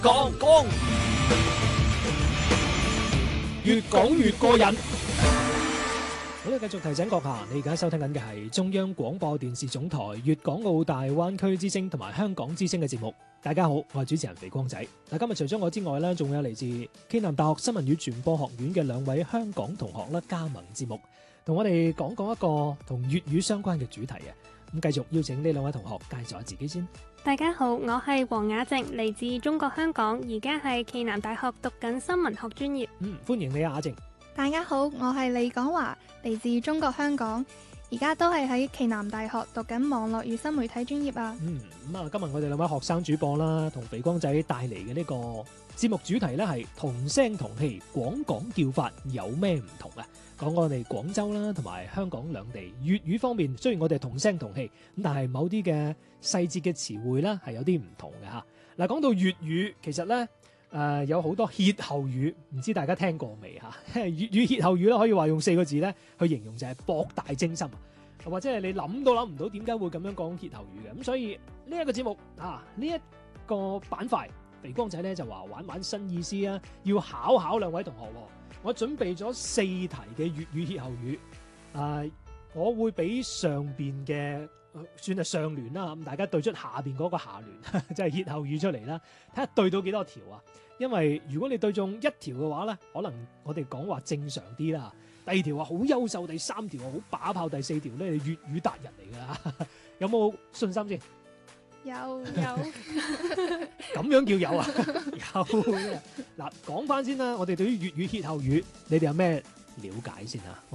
講，越講越過癮。好啦，繼續提醒閣下，你而家收聽緊嘅係中央廣播電視總台粵港澳大灣區之聲同埋香港之聲嘅節目。大家好，我係主持人肥光仔。嗱，今日除咗我之外咧，仲有嚟自暨南大學新聞與傳播學院嘅兩位香港同學啦，加盟節目，同我哋講一個同粵語相關嘅主題啊。咁繼續邀請呢兩位同學介紹下自己先。 大家好，我係黃雅靜，嚟自中國香港，而家係暨南大學讀緊新聞學專業。 歡迎你啊，雅靜。 大家好，我係李廣華，嚟自中國香港，而家都係喺暨南大學讀緊網絡與新媒體專業啊。 今日我哋兩位學生主播啦，同肥光仔帶嚟嘅呢個節目主題呢係同聲同氣，廣港叫法有咩唔同啊？講我哋廣州啦，同埋香港兩地粵語方面，雖然我哋同聲同氣，咁但係某啲嘅細節嘅詞彙呢係有啲唔同嘅吓。嗱，講到粵語，其實呢。有好多歇後語，唔知大家聽過未嚇？粵語歇後語咧，可以話用4個字咧去形容，就係博大精深啊！或者係你諗都諗唔到點解會咁樣講歇後語嘅。咁所以呢一個節目啊，呢一個板塊，肥光仔咧就話玩玩新意思啊，要考兩位同學。我準備咗4題嘅粵語歇後語，我會俾上邊嘅算係上聯啦，咁大家對出下邊嗰個下聯，即係歇後語出嚟啦，睇下對到幾多條啊！因為如果你對中1條嘅話咧，可能我哋講話正常啲啦。第2條話好優秀，第3條話好把炮，第4條咧粵語達人嚟㗎，有冇信心先？ 有咁樣叫有啊？有嗱，講翻先啦，我哋對於粵語歇後語，你哋有咩了解先啊？